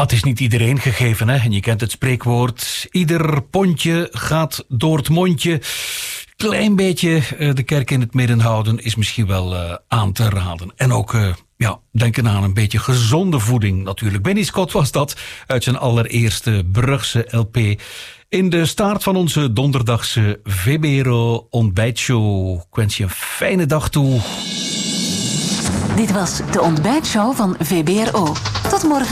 het is niet iedereen gegeven, hè? En je kent het spreekwoord. Ieder pondje gaat door het mondje. Klein beetje de kerk in het midden houden is misschien wel aan te raden. En ook denken aan een beetje gezonde voeding natuurlijk. Benny Scott was dat uit zijn allereerste Brugse LP. In de staart van onze donderdagse VBRO ontbijtshow. Ik wens je een fijne dag toe. Dit was de ontbijtshow van VBRO. Tot morgen.